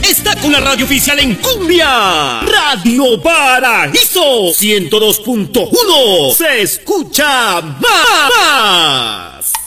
está con la radio oficial en cumbia. Radio Paraíso 102.1. Se escucha más.